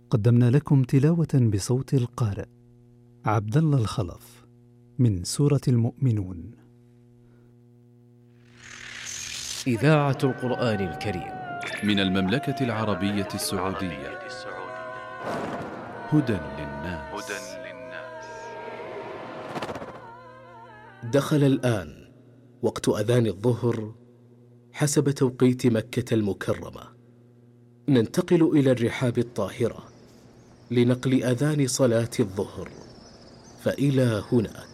قدمنا لكم تلاوة بصوت القارئ عبد الله الخلف من سورة المؤمنون. إذاعة القرآن الكريم من المملكة العربية السعودية. هدى للناس. دخل الآن وقت أذان الظهر حسب توقيت مكة المكرمة. ننتقل إلى الرحاب الطاهرة لنقل أذان صلاة الظهر، فإلى هناك.